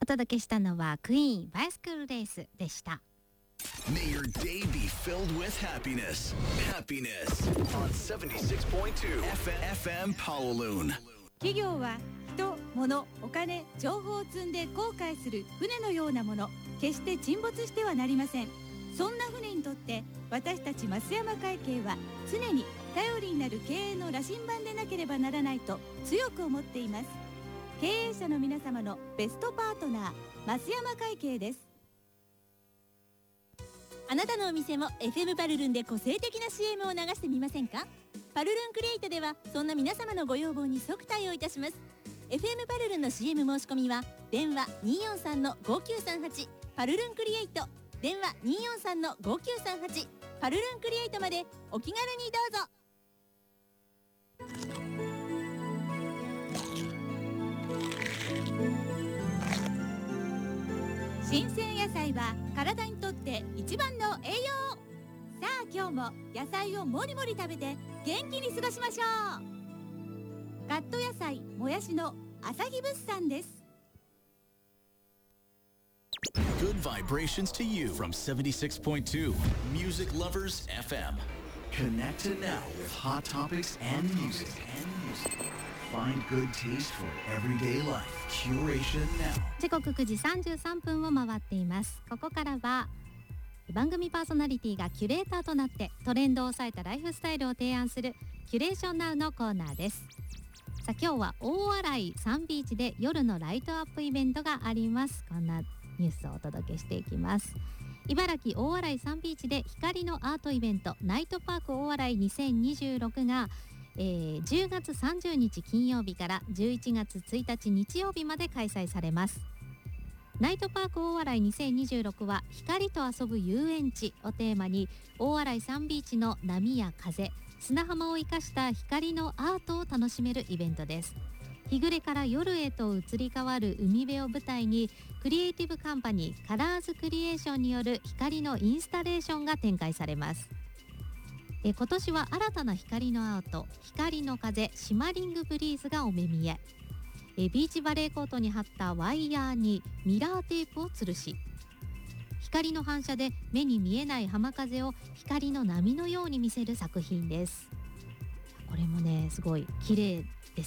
お届けしたのはクイーンバイスクールレースでした。 May your day be filled with happiness. Happiness on 76.2 FM Kowloon。 企業は人、物、お金、情報を積んで航海する船のようなもの。決して沈没してはなりません。そんな船にとって私たち増山会計は常に頼りになる経営の羅針盤でなければならないと強く思っています。経営者の皆様のベストパートナー、増山会計です。 あなたのお店も FM パルルンで個性的な CM を流してみませんか？パルルンクリエイトではそんな皆様のご要望に即対応いたします。 FM パルルンの CM 申し込みは電話 243-5938 パルルンクリエイト、電話 243-5938 パルルンクリエイトまでお気軽にどうぞ。 新鮮野菜は体にとって一番の栄養。さあ今日も野菜をもりもり食べて元気に過ごしましょう。カット野菜もやしの朝日物産です。 Good vibrations to you from 76.2 Music Lovers FM. Connected now with hot topics and music. Find good taste for everyday life. Curation now. 時刻9時33分を回っています。ここからは番組パーソナリティがキュレーターとなってトレンドを抑えたライフスタイルを提案するキュレーションナウのコーナーです。さあ今日は大洗サンビーチで夜のライトアップイベントがあります。こんなニュースをお届けしていきます。茨城大洗サンビーチで光のアートイベントナイトパーク大洗2026が10月30日金曜日から11月1日日曜日まで開催されます。ナイトパーク大洗2026は光と遊ぶ遊園地をテーマに大洗サンビーチの波や風、砂浜を生かした光のアートを楽しめるイベントです。日暮れから夜へと移り変わる海辺を舞台にクリエイティブカンパニーカラーズクリエーションによる光のインスタレーションが展開されます。今年は新たな光のアート光の風シマリングブリーズがお目見え。ビーチバレーコートに貼ったワイヤーにミラーテープを吊るし光の反射で目に見えない浜風を光の波のように見せる作品です。これもねすごい綺麗